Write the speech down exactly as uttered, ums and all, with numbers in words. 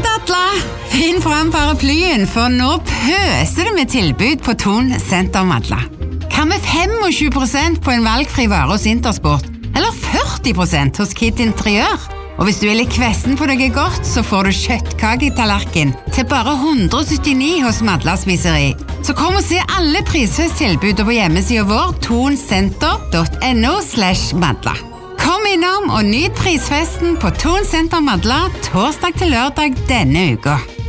Datla! Finn fram paraplyen, for nå pøser det med tilbud på Thon Senter Madla. Hva med tjuefem prosent på en valgfri vare hos Intersport? Eller førti prosent hos Kid Interiør? Og hvis du er litt kvessen på noe godt, så får du kjøttkake i tallerken til bare hundre og syttini hos Madla Spiseri. Så kom og se alle prisfesttilbud på hjemmesiden vår thonsenter.no slash madla. Kom innom og nyt prisfesten på Thon Senter Madla torsdag til lørdag denne uka.